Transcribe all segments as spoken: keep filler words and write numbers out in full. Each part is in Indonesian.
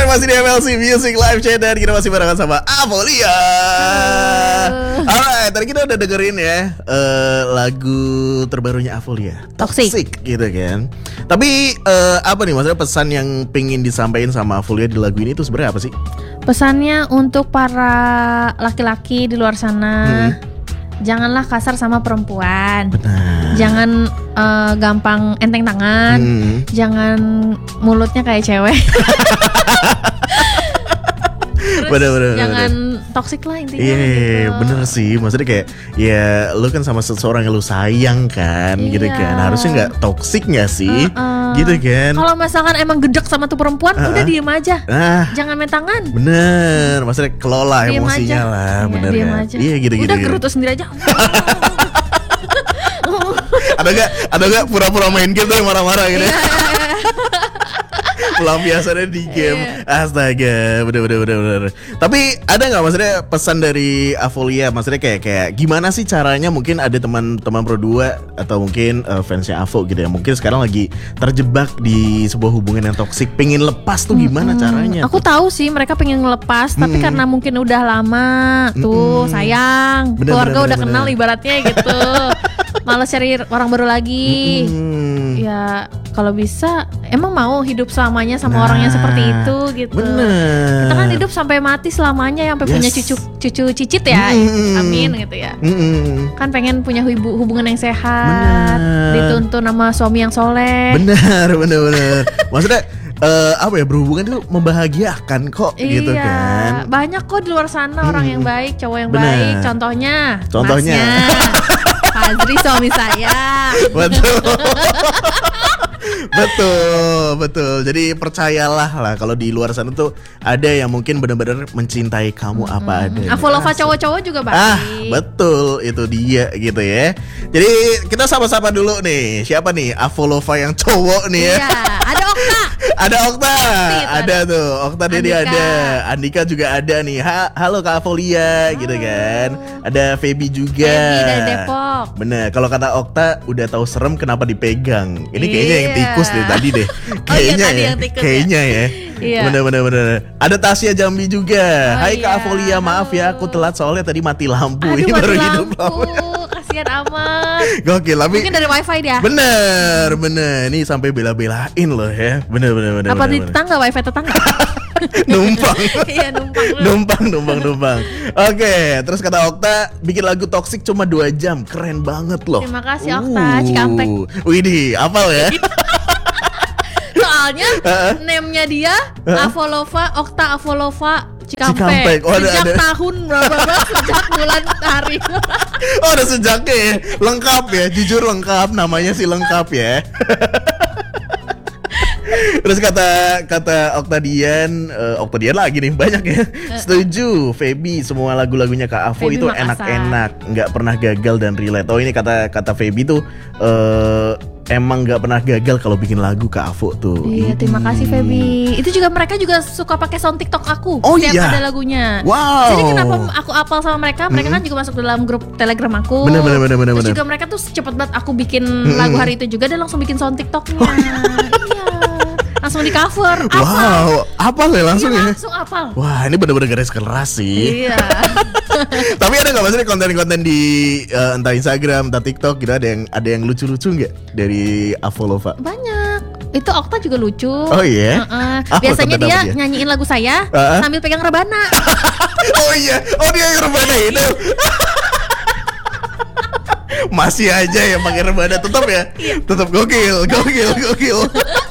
masih di M L C Music Live Chat dan kita masih barengan sama Avolia. Alright, tadi kita udah dengerin ya uh, lagu terbarunya Avolia, Toxic. Toxic gitu kan. Tapi uh, apa nih maksudnya pesan yang pengen disampaikan sama Avolia di lagu ini itu sebenarnya apa sih? Pesannya untuk para laki-laki di luar sana, hmm. janganlah kasar sama perempuan. Benar. Jangan uh, gampang enteng tangan. Hmm. Jangan mulutnya kayak cewek. Terus bener, bener, jangan bener. toksik lah intinya. Iya, yeah, gitu. bener sih. Maksudnya kayak ya lu kan sama seseorang yang lu sayang kan, yeah. gitu kan. Harusnya nggak toksik nggak sih, uh-uh. gitu kan. Kalau misalkan emang gedek sama tuh perempuan, uh-uh. udah diem aja. Uh, jangan main tangan. Bener, maksudnya kelola diem emosinya aja. lah, ya, bener kan. Iya gitu-gitu. Udah gerutu sendiri aja. Ada gak, ada gak pura-pura main game tapi marah-marah gitu. Pelampiasannya di game. Astaga, bener-bener bener. Tapi ada gak maksudnya pesan dari Avolia? Maksudnya kayak kayak gimana sih caranya? Mungkin ada teman-teman Pro dua atau mungkin uh, fansnya Avo gitu ya. Mungkin sekarang lagi terjebak di sebuah hubungan yang toksik, pengen lepas tuh gimana hmm, caranya? Aku tahu sih mereka pengen ngelepas, hmm. tapi karena mungkin udah lama tuh hmm. sayang, bener, keluarga bener, udah bener, kenal bener. Ibaratnya gitu. Males cari orang baru lagi. Hmm. Ya kalau bisa emang mau hidup selamanya sama nah, orang yang seperti itu gitu. Bener. Kita kan hidup sampai mati selamanya, sampai yes. punya cucu cucu cicit ya. Hmm. Amin gitu ya. Hmm. Kan pengen punya hubungan yang sehat, bener. Dituntun sama suami yang soleh. Bener, bener, bener. Maksudnya Uh, apa ya, berhubungan itu membahagiakan kok. Iya, gitu kan. Banyak kok di luar sana hmm. orang yang baik, cowok yang bener. baik. Contohnya Contohnya Fazri suami saya. Betul. Betul, betul. Jadi percayalah lah kalau di luar sana tuh ada yang mungkin benar-benar mencintai kamu hmm. apa adanya. Avolova cowok-cowok juga baik. Ah, betul, itu dia gitu ya. Jadi kita sama-sama dulu nih. Siapa nih Avolova yang cowok nih ya? Iya, ada Okta. Ada Okta, ada, ada tuh. Okta dia ada. Andika juga ada nih. Ha, halo Kak Avolia, halo. Gitu kan. Ada Feby juga. Feby dari Depok. Bener. Kalau kata Okta udah tahu serem kenapa dipegang. Ini iya. kayaknya yang tikus deh tadi deh. Oh iya, kayaknya tadi ya. yang tikus Kayaknya ya. ya. Iya. Bener bener bener. Ada Tasya Jambi juga. Oh, Hai iya. Kak Avolia, maaf ya aku telat soalnya tadi mati lampu. Aduh, ini mati baru lampu. hidup lampu. Kasian amat. Gokil, tapi mungkin dari wifi dia. Bener, bener. Ini sampai bela-belain loh ya. Bener bener bener. Apa bener, di bener. tetangga, wifi tetangga? Numpang. Iya, numpang. numpang, numpang, numpang. Oke, terus kata Okta bikin lagu Toxic cuma dua jam. Keren banget loh. Terima kasih Okta, uh. Cikampek. Widih, hafal ya. Soalnya uh-uh. name-nya dia uh-uh. Avolova, Okta Avolova Cikampek, Cikampek. Oh, sejak ada. Tahun berapa, sejak bulan hari. Oh, ada sejaknya ya. Lengkap ya, jujur lengkap. Namanya sih lengkap ya. Terus kata kata Oktadian, uh, Oktadian lagi nih banyak ya. Setuju, Feby semua lagu-lagunya Kak Avo Feby itu Makassar. Enak-enak, nggak pernah gagal dan relate. Oh ini kata kata Feby tuh uh, emang nggak pernah gagal kalau bikin lagu Kak Avo tuh. Iya, terima kasih Feby. Itu juga mereka juga suka pakai sound TikTok aku. Oh setiap iya. ada lagunya. Wow. Jadi kenapa aku apal sama mereka? Mereka mm-hmm. kan juga masuk dalam grup Telegram aku. Bener bener bener bener. Terus bener. juga mereka tuh cepet banget aku bikin mm-hmm. lagu hari itu juga dan langsung bikin sound TikToknya. Iya. Langsung di cover. Apal. Wow, apal ya langsung iya, ya. Langsung apal. Wah, ini bener-bener garis keras sih. Iya. Tapi ada nggak maksudnya konten-konten di uh, entah Instagram, entah TikTok gitu ada yang ada yang lucu-lucu nggak dari Avolova? Banyak. Itu Okta juga lucu. Oh iya. Uh-uh. Biasanya dia, dia nyanyiin lagu saya uh-huh. sambil pegang rebana. Oh iya. Oh dia yang rebana itu. Masih aja ya pakai rebana tetap ya. Tetap gokil, gokil, gokil.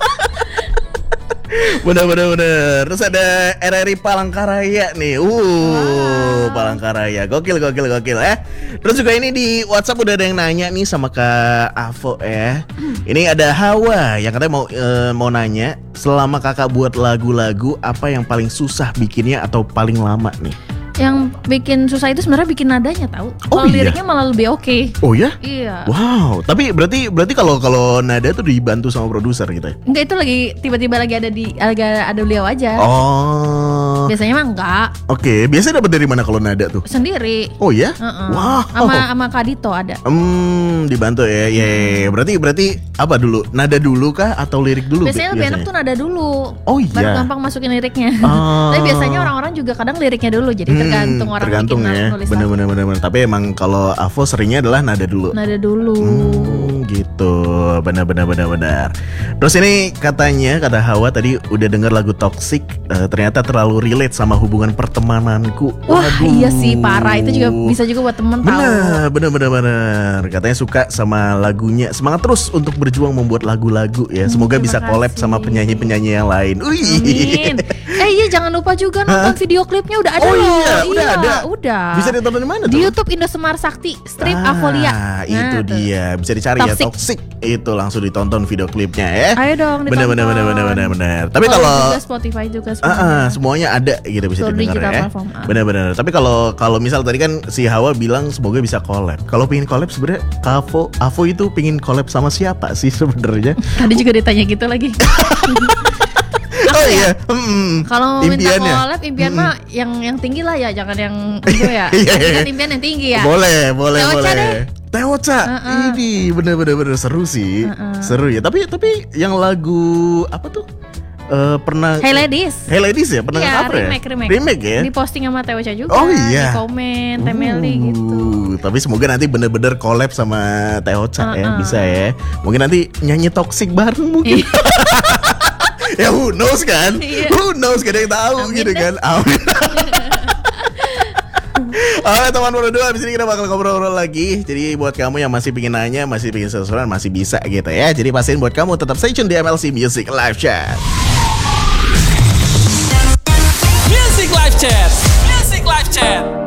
Bener-bener. Terus ada R R I Palangkaraya nih. Uh, wow. Palangkaraya. Gokil, gokil, gokil eh. Terus juga ini di WhatsApp udah ada yang nanya nih sama Kak Avo ya. Ini ada Hawa yang katanya mau e, mau nanya, selama Kakak buat lagu-lagu apa yang paling susah bikinnya atau paling lama nih? Yang bikin susah itu sebenarnya bikin nadanya tahu. Oh, kalau iya? liriknya malah lebih oke. Okay. Oh ya? Iya. Wow. Tapi berarti berarti kalau kalau nada tuh dibantu sama produser gitu ya? Enggak, itu lagi tiba-tiba lagi ada di lagi ada beliau aja. Oh Biasanya mah enggak. Oke, biasanya dapat dari mana kalau nada tuh? Sendiri. Oh ya? Uh-uh. Wah. Sama sama Kadito ada. Hmm, dibantu ya. Ya, ya, ya. Berarti berarti apa dulu? Nada dulu kah atau lirik dulu? Biasanya lebih enak tuh nada dulu. Oh iya. Baru gampang masukin liriknya. Oh. Tapi biasanya orang-orang juga kadang liriknya dulu. Jadi Hmm, tergantung orang tergantung bikin ya. nulis apa. Bener-bener bener-bener. Tapi emang kalau Avo seringnya adalah nada dulu. Nada dulu. Hmm, gitu. Benar-benar benar-benar. Terus ini katanya kata Hawa tadi udah denger lagu Toxic, uh, ternyata terlalu relate sama hubungan pertemananku. Wah, Waduh. iya sih parah. Itu juga bisa juga buat temen tahu. Benar, benar, benar, benar. Katanya suka sama lagunya. Semangat terus untuk berjuang membuat lagu-lagu ya. Semoga Hmm, bisa terima collab kasih. sama penyanyi-penyanyi yang lain. Wih. Amin. Eh iya jangan lupa juga nonton video klipnya udah ada Oh loh. iya, udah ada. Udah. Bisa ditonton di mana tuh? Di YouTube Indosemar Sakti strip Ah, Avolia. itu Nah, tuh. dia. Bisa dicari ya Toxic. Toxic. Itu langsung ditonton video klipnya ya. Ayo dong Benar, ditonton. benar, benar, benar, benar, benar. Tapi Follow kalau juga Spotify juga Ah, semuanya. ah, semuanya ada gitu bisa Seluruh didengar digital ya. platform, ah. Benar-benar. Tapi kalau kalau misal tadi kan si Hawa bilang semoga bisa collab. Kalau pengen collab sebenarnya Avo Avo itu pengen collab sama siapa sih sebenarnya? Tadi juga ditanya gitu lagi. Oh iya. Hmm, Kalau minta impiannya. collab impian Hmm. mah yang yang tinggi lah ya, jangan yang itu ya. Iya, iya. Ingat impian yang tinggi ya. Boleh, boleh, Teocha boleh. deh. Teocha. Uh-uh. Ini bener-bener bener seru sih. Uh-uh. Seru ya. Tapi tapi yang lagu apa tuh? Eh, pernah Hey Ladies. Hey Ladies ya, pernah Iya, cover ya? remake, remake. Remake ya? Di posting sama Teocha juga. Oh, iya. Di komen, Temeli Uh, gitu. Tapi semoga nanti bener-bener collab sama Teocha ya, Uh-uh. bisa ya. Mungkin nanti nyanyi Toxic bareng mungkin. Iya. Ya who knows kan? Iya. Who knows, gak ada yang tahu Amin gitu deh. kan. Amin. Oke teman berdua, abis ini kita bakal ngobrol-ngobrol lagi. Jadi buat kamu yang masih pingin nanya, masih pingin sesuatu, masih bisa gitu ya. Jadi pastiin buat kamu tetap stay tune di M L C Music Live Chat. Music Live Chat. Music Live Chat.